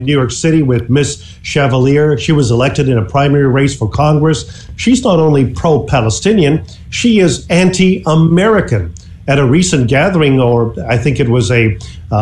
New York City with Miss Chevalier. She was elected in a primary race for Congress. She's not only pro-Palestinian, she is anti-American. At a recent gathering, or I think it was a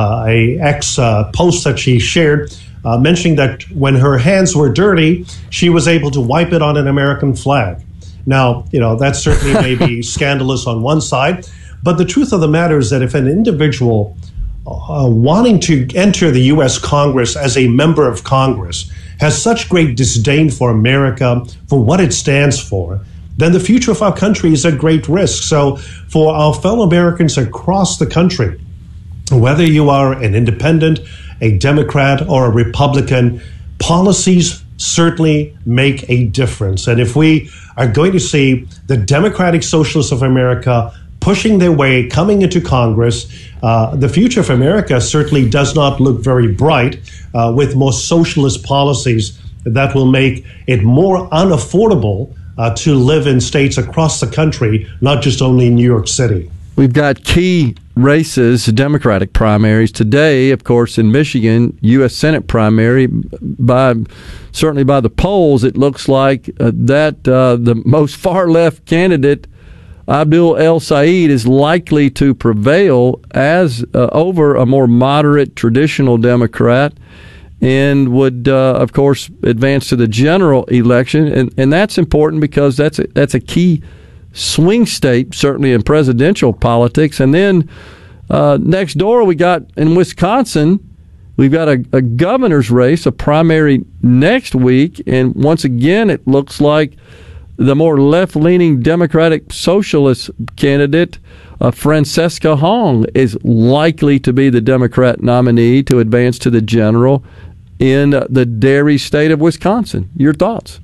post that she shared, mentioning that when her hands were dirty, she was able to wipe it on an American flag. Now, that certainly may be scandalous on one side, but the truth of the matter is that if an individual wanting to enter the U.S. Congress as a member of Congress has such great disdain for America, for what it stands for, then the future of our country is at great risk. So for our fellow Americans across the country, whether you are an independent, a Democrat, or a Republican, policies certainly make a difference. And if we are going to see the Democratic Socialists of America pushing their way, coming into Congress, the future of America certainly does not look very bright with more socialist policies that will make it more unaffordable to live in states across the country, not just only in New York City. We've got key races, Democratic primaries. Today, of course, in Michigan, U.S. Senate primary, certainly by the polls, it looks like that the most far-left candidate, Abdul El Sayed, is likely to prevail as over a more moderate traditional Democrat, and would, of course, advance to the general election. And that's important because that's a key swing state, certainly in presidential politics. And then next door, we got in Wisconsin, we've got a governor's race, a primary next week. And once again, it looks like the more left-leaning Democratic Socialist candidate, Francesca Hong, is likely to be the Democrat nominee to advance to the general in the dairy state of Wisconsin. Your thoughts?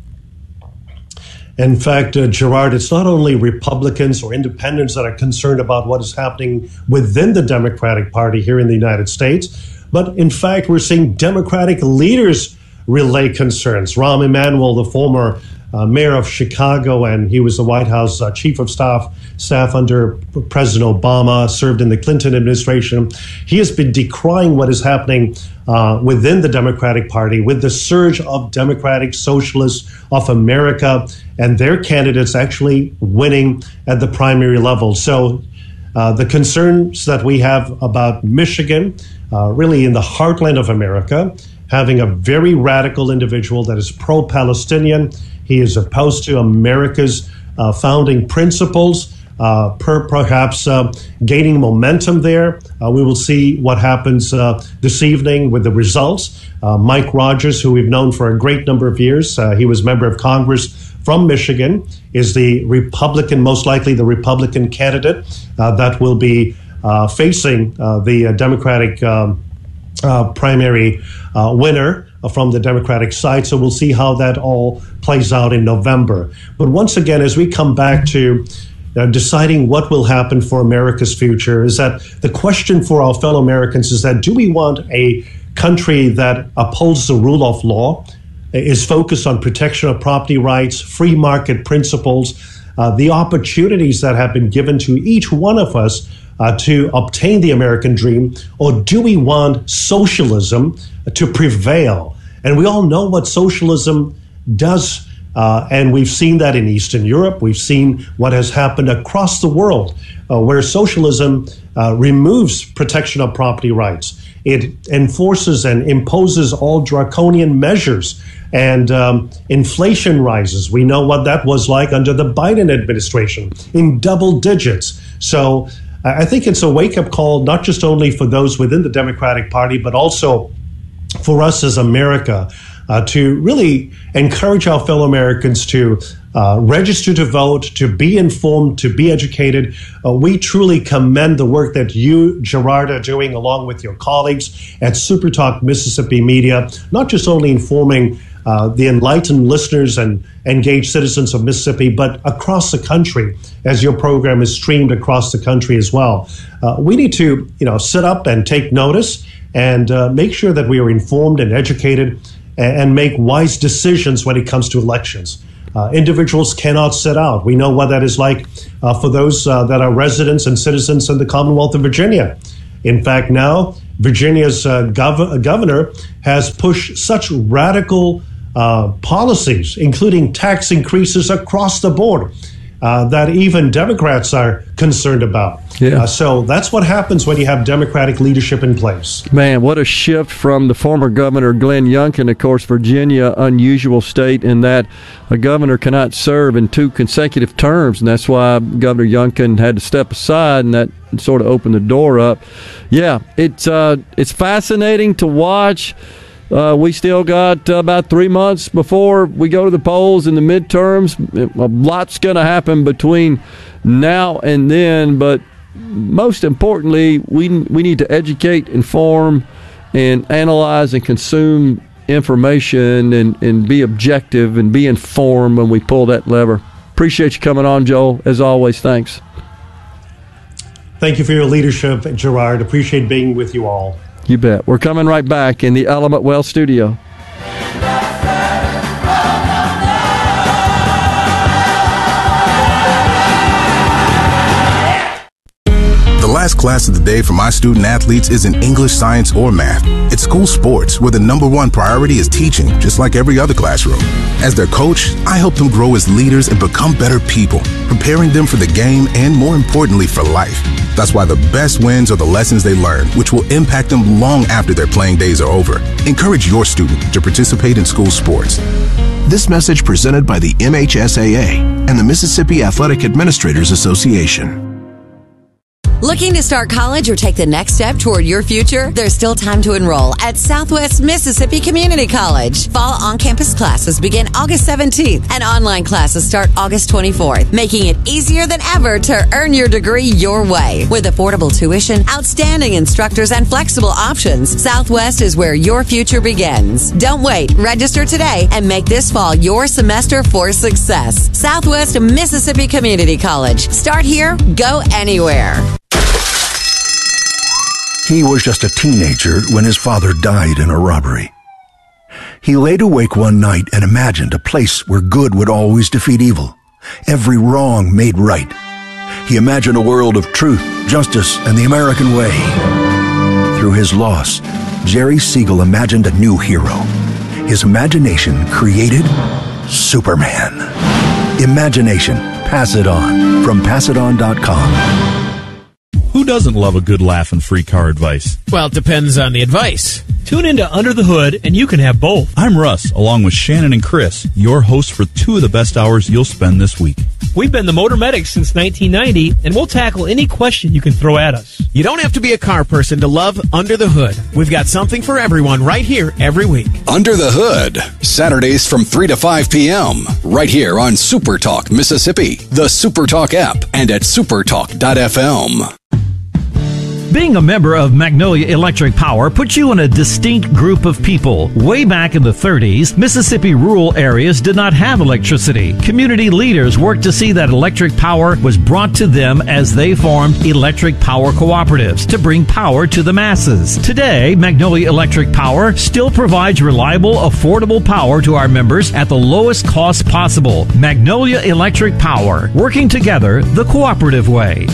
In fact, Gerard, it's not only Republicans or independents that are concerned about what is happening within the Democratic Party here in the United States, but in fact, we're seeing Democratic leaders relay concerns. Rahm Emanuel, the former mayor of Chicago, and he was the White House chief of staff under President Obama, served in the Clinton administration. He has been decrying what is happening within the Democratic Party with the surge of Democratic Socialists of America and their candidates actually winning at the primary level. So the concerns that we have about Michigan, really in the heartland of America, having a very radical individual that is pro-Palestinian. He is opposed to America's founding principles, perhaps gaining momentum there. We will see what happens this evening with the results. Mike Rogers, who we've known for a great number of years, he was member of Congress from Michigan, is the Republican, most likely the Republican candidate that will be facing the Democratic primary winner from the Democratic side. So we'll see how that all plays out in November. But once again, as we come back to deciding what will happen for America's future, is that the question for our fellow Americans is that do we want a country that upholds the rule of law, is focused on protection of property rights, free market principles, the opportunities that have been given to each one of us to obtain the American dream, or do we want socialism to prevail? And we all know what socialism does, and we've seen that in Eastern Europe. We've seen what has happened across the world, where socialism removes protection of property rights. It enforces and imposes all draconian measures, and inflation rises. We know what that was like under the Biden administration, in double digits. So I think it's a wake-up call, not just only for those within the Democratic Party, but also for us as America, to really encourage our fellow Americans to register to vote, to be informed, to be educated. We truly commend the work that you, Gerard, are doing along with your colleagues at SuperTalk Mississippi Media, not just only informing the enlightened listeners and engaged citizens of Mississippi, but across the country, as your program is streamed across the country as well. We need to, sit up and take notice and make sure that we are informed and educated and make wise decisions when it comes to elections. Individuals cannot sit out. We know what that is like for those that are residents and citizens in the Commonwealth of Virginia. In fact, now Virginia's governor has pushed such radical policies, including tax increases across the board, that even Democrats are concerned about. Yeah. So that's what happens when you have Democratic leadership in place. Man, what a shift from the former governor, Glenn Youngkin. Of course, Virginia, unusual state in that a governor cannot serve in 2 consecutive terms, and that's why Governor Youngkin had to step aside, and that sort of opened the door up. Yeah, it's fascinating to watch. We still got about 3 months before we go to the polls in the midterms. A lot's going to happen between now and then, but most importantly, we need to educate, inform, and analyze and consume information and be objective and be informed when we pull that lever. Appreciate you coming on, Joel. As always, thanks. Thank you for your leadership, Gerard. Appreciate being with you all. You bet. We're coming right back in the Element Wealth studio. The last class of the day for my student athletes isn't English, science, or math. It's school sports, where the #1 priority is teaching, just like every other classroom. As their coach, I help them grow as leaders and become better people, preparing them for the game and, more importantly, for life. That's why the best wins are the lessons they learn, which will impact them long after their playing days are over. Encourage your student to participate in school sports. This message presented by the MHSAA and the Mississippi Athletic Administrators Association. Looking to start college or take the next step toward your future? There's still time to enroll at Southwest Mississippi Community College. Fall on-campus classes begin August 17th and online classes start August 24th, making it easier than ever to earn your degree your way. With affordable tuition, outstanding instructors, and flexible options, Southwest is where your future begins. Don't wait. Register today and make this fall your semester for success. Southwest Mississippi Community College. Start here, go anywhere. He was just a teenager when his father died in a robbery. He laid awake one night and imagined a place where good would always defeat evil, every wrong made right. He imagined a world of truth, justice, and the American way. Through his loss, Jerry Siegel imagined a new hero. His imagination created Superman. Imagination. Pass it on. From PassItOn.com. Who doesn't love a good laugh and free car advice? Well, it depends on the advice. Tune into Under the Hood, and you can have both. I'm Russ, along with Shannon and Chris, your hosts for 2 of the best hours you'll spend this week. We've been the Motor Medics since 1990, and we'll tackle any question you can throw at us. You don't have to be a car person to love Under the Hood. We've got something for everyone right here every week. Under the Hood, Saturdays from 3 to 5 p.m., right here on Super Talk Mississippi, the Super Talk app, and at supertalk.fm. Being a member of Magnolia Electric Power puts you in a distinct group of people. Way back in the 30s, Mississippi rural areas did not have electricity. Community leaders worked to see that electric power was brought to them as they formed electric power cooperatives to bring power to the masses. Today, Magnolia Electric Power still provides reliable, affordable power to our members at the lowest cost possible. Magnolia Electric Power, working together the cooperative way.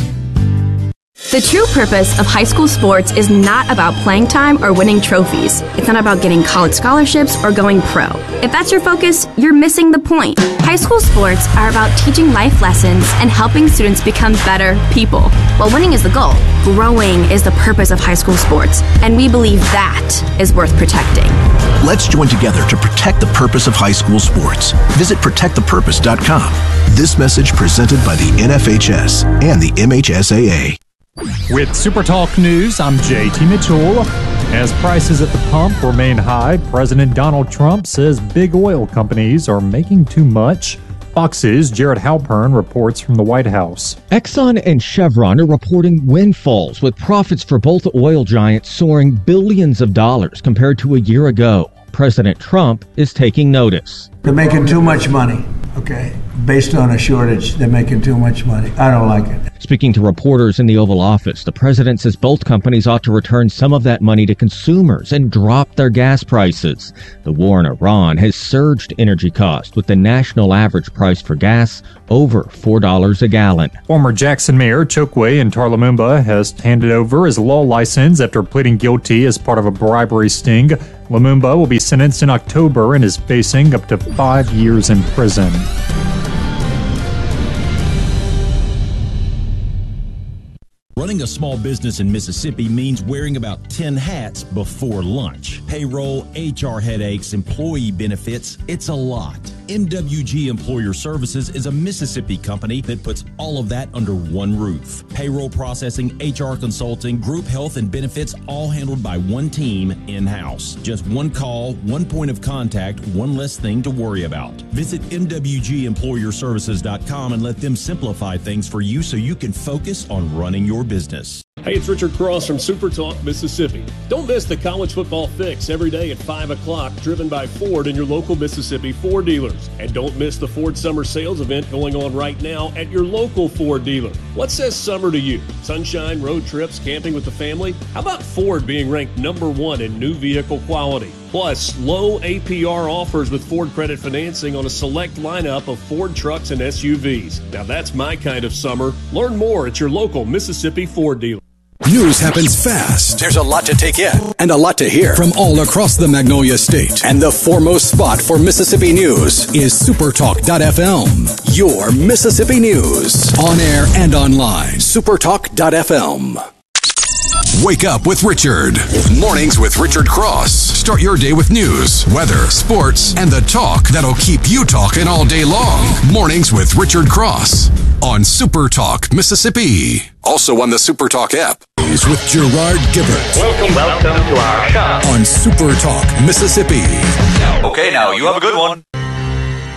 The true purpose of high school sports is not about playing time or winning trophies. It's not about getting college scholarships or going pro. If that's your focus, you're missing the point. High school sports are about teaching life lessons and helping students become better people. While winning is the goal, growing is the purpose of high school sports, and we believe that is worth protecting. Let's join together to protect the purpose of high school sports. Visit protectthepurpose.com. This message presented by the NFHS and the MHSAA. With Super Talk News, I'm JT Mitchell. As prices at the pump remain high, President Donald Trump says big oil companies are making too much. Fox's Jared Halpern reports from the White House. Exxon and Chevron are reporting windfalls, with profits for both oil giants soaring billions of dollars compared to a year ago. President Trump is taking notice. They're making too much money, okay? based on a shortage, they're making too much money. I don't like it. Speaking to reporters in the Oval Office, the president says both companies ought to return some of that money to consumers and drop their gas prices. The war in Iran has surged energy costs, with the national average price for gas over $4 a gallon. Former Jackson Mayor Chokwe Ntarlamumba has handed over his law license after pleading guilty as part of a bribery sting. Lumumba will be sentenced in October and is facing up to 5 years in prison. Running a small business in Mississippi means wearing about 10 hats before lunch. Payroll, HR headaches, employee benefits, it's a lot. MWG Employer Services is a Mississippi company that puts all of that under one roof. Payroll processing, HR consulting, group health and benefits, all handled by one team in-house. Just one call, one point of contact, one less thing to worry about. Visit MWGEmployerServices.com and let them simplify things for you so you can focus on running your business. Hey, it's Richard Cross from Super Talk, Mississippi. Don't miss the College Football Fix every day at 5 o'clock, driven by Ford and your local Mississippi Ford dealers. And don't miss the Ford Summer Sales event going on right now at your local Ford dealer. What says summer to you? Sunshine, road trips, camping with the family? How about Ford being ranked #1 in new vehicle quality? Plus, low APR offers with Ford Credit Financing on a select lineup of Ford trucks and SUVs. Now that's my kind of summer. Learn more at your local Mississippi Ford dealer. News happens fast. There's a lot to take in and a lot to hear from all across the Magnolia State. And the foremost spot for Mississippi news is supertalk.fm. Your Mississippi news. On air and online. supertalk.fm. Wake up with Richard. Mornings with Richard Cross. Start your day with news, weather, sports, and the talk that'll keep you talking all day long. Mornings with Richard Cross on Super Talk Mississippi. Also on the Super Talk app. With Gerard Gibbert. Welcome to our shop on Super Talk Mississippi. Okay, now you have a good one.